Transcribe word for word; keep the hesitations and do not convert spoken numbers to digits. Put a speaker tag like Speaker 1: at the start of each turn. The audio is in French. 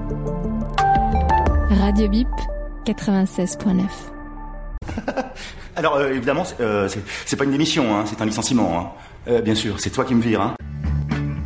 Speaker 1: Radio Bip, quatre-vingt-seize neuf.
Speaker 2: Alors, euh, évidemment, c'est, euh, c'est, c'est pas une démission, hein, c'est un licenciement. Hein. Euh, bien sûr, c'est toi qui me vires. Hein.